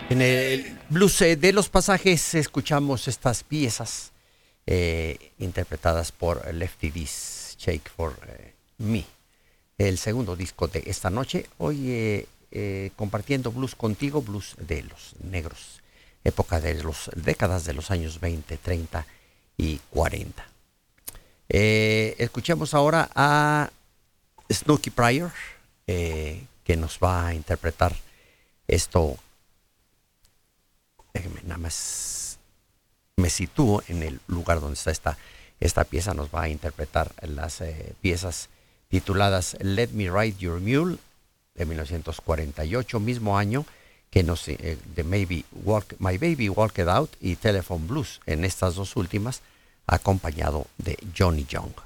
En el blues de los pasajes escuchamos estas piezas interpretadas por Lefty D's Shake for Me, el segundo disco de esta noche. Hoy compartiendo blues contigo, blues de los negros, época de las décadas de los años 20, 30 y 40. Escuchemos ahora a Snooky Pryor, que nos va a interpretar esto. Déjenme nada más me sitúo en el lugar donde está esta pieza. Nos va a interpretar las piezas tituladas Let Me Ride Your Mule de 1948, mismo año que de My Baby Walk It Out y Telephone Blues, en estas dos últimas acompañado de Johnny Young.